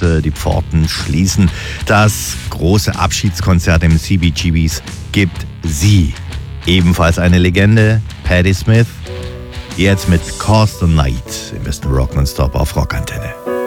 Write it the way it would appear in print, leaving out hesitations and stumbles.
musste die Pforten schließen. Das große Abschiedskonzert im CBGBs gibt sie. Ebenfalls eine Legende, Patti Smith. Jetzt mit Cause the Night im besten Rock nonstop auf Rockantenne.